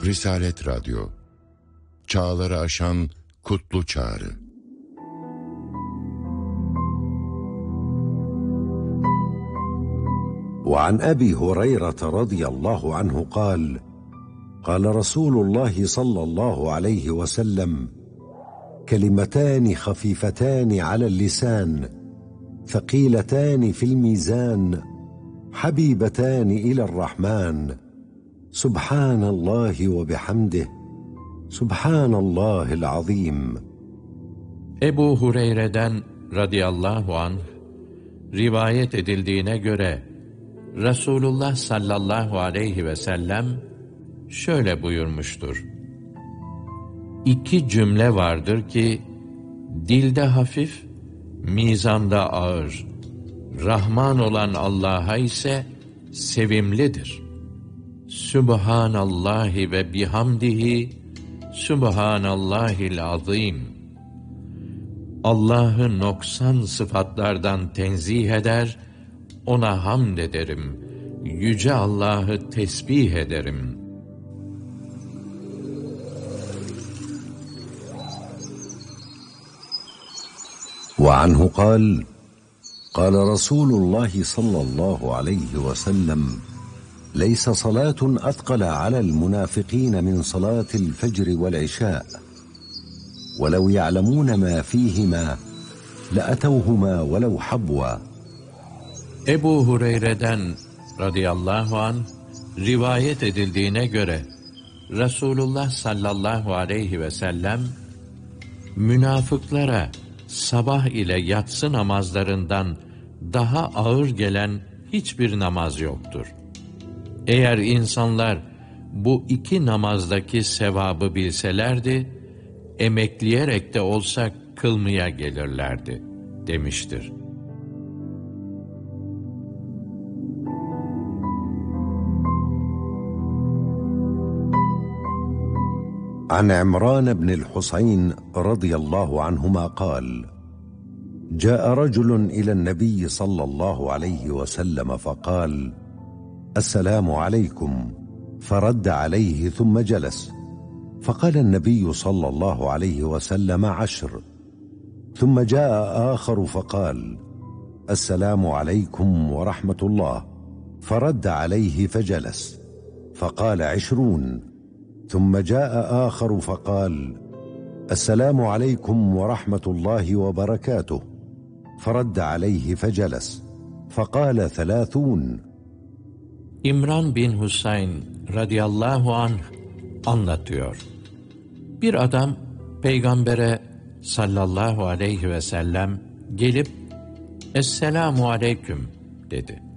Risalet Radyo, çağları aşan kutlu çağrı. وعن أبي هريرة رضي الله عنه قال قال رسول الله صلى الله عليه وسلم كلمتان خفيفتان على اللسان ثقيلتان في الميزان حبيبتان إلى الرحمن سبحان الله وبحمده سبحان الله العظيم. Ebu Hureyre'den radıyallahu anh rivayet edildiğine göre Resulullah sallallahu aleyhi ve sellem şöyle buyurmuştur: İki cümle vardır ki dilde hafif, mizanda ağır, Rahman olan Allah'a ise sevimlidir. Sübhanallahi ve bihamdihi, Sübhanallahil azim. Allah'ı noksan sıfatlardan tenzih eder, ona hamd ederim, yüce Allah'ı tesbih ederim. وعنه قال قال رسول الله صلى الله عليه وسلم ليس صلاة أثقل على المنافقين من صلاة الفجر والعشاء ولو يعلمون ما فيهما لأتوهما ولو حبوا. Ebu Hureyre'den radıyallahu anh rivayet edildiğine göre Resulullah sallallahu aleyhi ve sellem münafıklara sabah ile yatsı namazlarından daha ağır gelen hiçbir namaz yoktur. Eğer insanlar bu iki namazdaki sevabı bilselerdi, emekleyerek de olsa kılmaya gelirlerdi demiştir. عن عمران بن الحصين رضي الله عنهما قال جاء رجل إلى النبي صلى الله عليه وسلم فقال السلام عليكم فرد عليه ثم جلس فقال النبي صلى الله عليه وسلم 10 ثم جاء آخر فقال السلام عليكم ورحمة الله فرد عليه فجلس فقال 20 ثم جاء آخر فقال السلام عليكم ورحمة الله وبركاته فرد عليه فجلس فقال 30. İmran bin Husayn radıyallahu anh anlatıyor. Bir adam Peygamber'e sallallahu aleyhi ve sellem gelip Esselamu aleyküm dedi.